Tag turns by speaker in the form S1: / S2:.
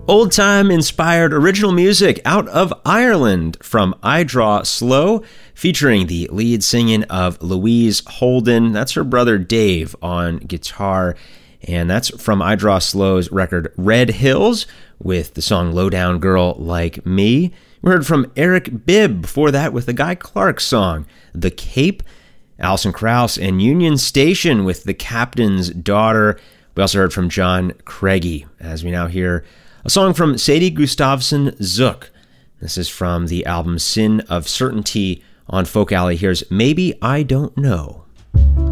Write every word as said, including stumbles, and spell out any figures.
S1: Old-time inspired original music out of Ireland from I Draw Slow, featuring the lead singing of Louise Holden. That's her brother Dave on guitar, and that's from I Draw Slow's record Red Hills with the song Low Down Girl Like Me. We heard from Eric Bibb before that with the Guy Clark song The Cape. Alison Krauss and Union Station with The Captain's Daughter. We also heard from John Craigie, as we now hear a song from Sadie Gustafson Zook. This is from the album Sin of Certainty on Folk Alley. Here's Maybe I Don't Know.